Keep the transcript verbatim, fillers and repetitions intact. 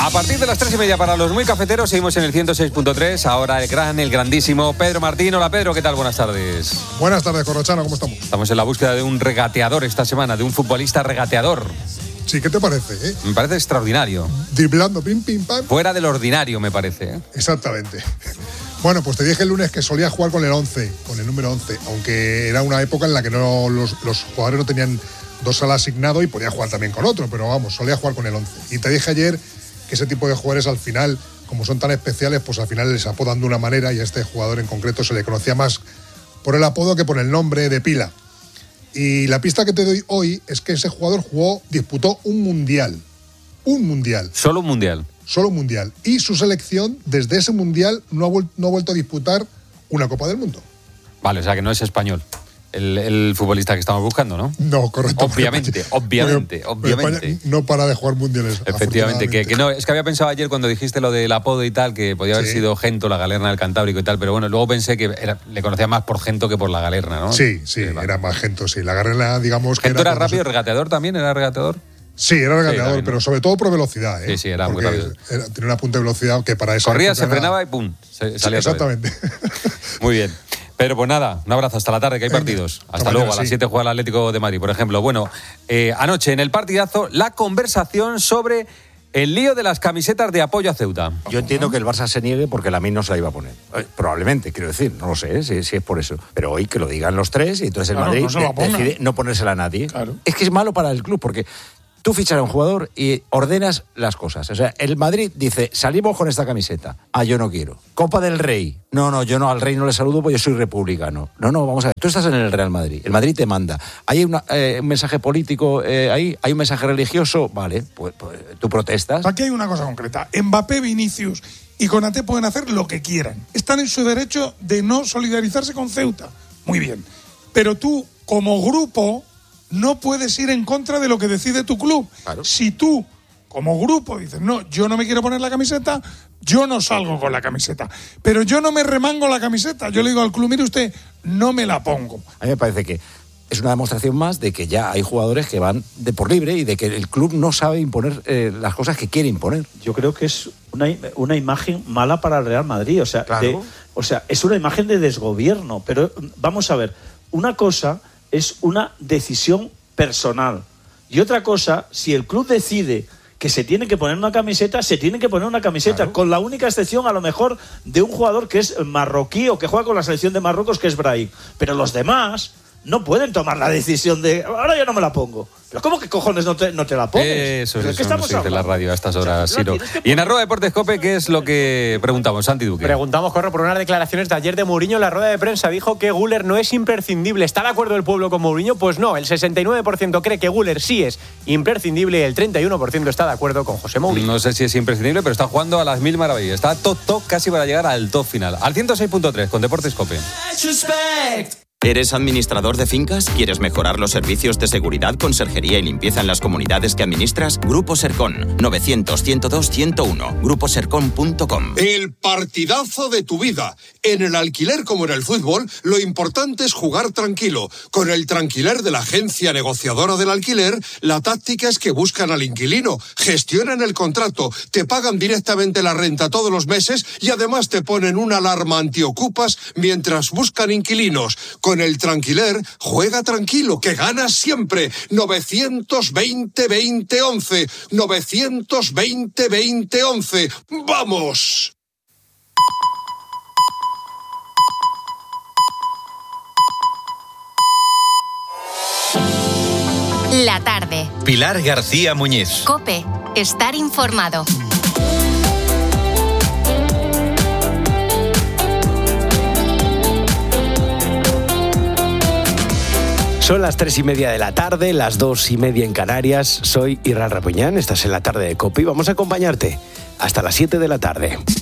A partir de las tres y media para los muy cafeteros seguimos en el ciento seis punto tres. Ahora el gran, el grandísimo Pedro Martín. Hola Pedro, ¿qué tal? Buenas tardes. Buenas tardes, Corrochano, ¿cómo estamos? Estamos en la búsqueda de un regateador esta semana, de un futbolista regateador. Sí, ¿qué te parece? Eh? Me parece extraordinario. Driblando, pim, pim, pam. Fuera del ordinario, me parece. ¿eh? Exactamente. Bueno, pues te dije el lunes que solía jugar con el once, con el número once, aunque era una época en la que no, los, los jugadores no tenían dos al asignado y podía jugar también con otro, pero vamos, solía jugar con el once. Y te dije ayer que ese tipo de jugadores al final, como son tan especiales, pues al final les apodan de una manera y a este jugador en concreto se le conocía más por el apodo que por el nombre de pila. Y la pista que te doy hoy es que ese jugador jugó, disputó un mundial. Un mundial. Solo un mundial. Solo un mundial. Y su selección, desde ese mundial, no ha, vuel- no ha vuelto a disputar una Copa del Mundo. Vale, o sea que no es español. El, el futbolista que estamos buscando, ¿no? No, correcto. Obviamente, porque, obviamente, porque obviamente. España no para de jugar mundiales. Efectivamente, que, que no, es que había pensado ayer cuando dijiste lo del apodo y tal, que podía haber Sí. sido Gento, la Galerna del Cantábrico y tal, pero bueno, luego pensé que era, le conocía más por Gento que por la Galerna, ¿no? Sí, sí, vale. era más Gento, sí. La Galerna, digamos que ¿Gento era, era rápido, regateador también? ¿Era regateador? Sí, era regateador, Sí, también, ¿no? pero sobre todo por velocidad, ¿eh? Sí, sí, era muy Porque rápido. era- tenía una punta de velocidad que para eso. Corría, se frenaba y pum, se, Sí, salía otra vez. exactamente. Muy bien. Pero pues nada, un abrazo, hasta la tarde, que hay Venga, partidos. Hasta hasta luego, mañana, a las sí. siete juega el Atlético de Madrid, por ejemplo. Bueno, eh, anoche en el partidazo, la conversación sobre el lío de las camisetas de apoyo a Ceuta. Yo entiendo que el Barça se niegue porque la M I no se la iba a poner. Eh, probablemente, quiero decir, no lo sé ¿eh? si, si es por eso. Pero hoy que lo digan los tres y entonces el Claro, Madrid no se la de- ponga. decide no ponérsela a nadie. Claro. Es que es malo para el club porque tú fichas a un jugador y ordenas las cosas. O sea, el Madrid dice, salimos con esta camiseta. Ah, yo no quiero. Copa del Rey. No, no, yo no al Rey no le saludo porque yo soy republicano. No, no, vamos a ver. Tú estás en el Real Madrid. El Madrid te manda. Hay una, eh, un mensaje político eh, ahí, hay un mensaje religioso. Vale, pues, pues tú protestas. Aquí hay una cosa concreta. Mbappé, Vinicius y Konaté pueden hacer lo que quieran. Están en su derecho de no solidarizarse con Ceuta. Muy bien. Pero tú, como grupo, no puedes ir en contra de lo que decide tu club. Claro. Si tú, como grupo, dices, no, yo no me quiero poner la camiseta, yo no salgo con la camiseta. Pero yo no me remango la camiseta. Yo le digo al club, mire usted, no me la pongo. A mí me parece que es una demostración más de que ya hay jugadores que van de por libre y de que el club no sabe imponer eh, las cosas que quiere imponer. Yo creo que es una, una imagen mala para el Real Madrid. O sea, Claro. de- o sea, es una imagen de desgobierno. Pero vamos a ver, una cosa es una decisión personal. Y otra cosa, si el club decide que se tiene que poner una camiseta, se tiene que poner una camiseta, Claro. con la única excepción a lo mejor de un jugador que es marroquí o que juega con la selección de Marruecos, que es Brahim. Pero los demás no pueden tomar la decisión de, ahora yo no me la pongo. Pero ¿cómo que cojones no te, no te la pones? Eso es, ¿De eso qué no estamos se dice en la hablando? radio a estas O sea, horas, la Siro. tienes que Y en poner. arroba Deportes Cope, ¿qué es lo que preguntamos, Santi Duque? Preguntamos, Corro, por unas declaraciones de ayer de Mourinho en la rueda de prensa. Dijo que Güler no es imprescindible. ¿Está de acuerdo el pueblo con Mourinho? Pues no, el sesenta y nueve por ciento cree que Güler sí es imprescindible y el treinta y uno por ciento está de acuerdo con José Mourinho. No sé si es imprescindible, pero está jugando a las mil maravillas. Está top, top, casi para llegar al top final. Al ciento seis punto tres con Deportes Cope. ¿Eres administrador de fincas? ¿Quieres mejorar los servicios de seguridad, conserjería y limpieza en las comunidades que administras? Grupo Sercon, novecientos, ciento dos, ciento uno. grupo sercon punto com. El partidazo de tu vida. En el alquiler como en el fútbol, lo importante es jugar tranquilo. Con el Tranquiler de la agencia negociadora del alquiler, la táctica es que buscan al inquilino, gestionan el contrato, te pagan directamente la renta todos los meses y además te ponen una alarma antiocupas mientras buscan inquilinos. Con el Tranquiler, juega tranquilo, que ganas siempre. novecientos veinte, veinte, once. novecientos veinte, veinte, once. ¡Vamos! La tarde. Pilar García Muñiz. COPE. Estar informado. Son las tres y media de la tarde, las dos y media en Canarias. Soy Irán Rapuñán, estás en la tarde de COPE y vamos a acompañarte hasta las siete de la tarde.